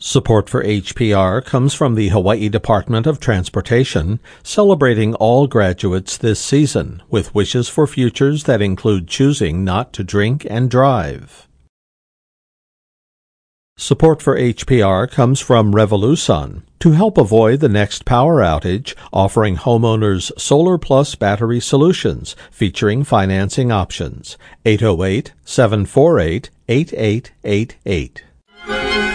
Support for HPR comes from the Hawaii Department of Transportation, celebrating all graduates this season with wishes for futures that include choosing not to drink and drive. Support for HPR comes from Revoluson to help avoid the next power outage, offering homeowners Solar Plus battery solutions featuring financing options. 808-748-8888.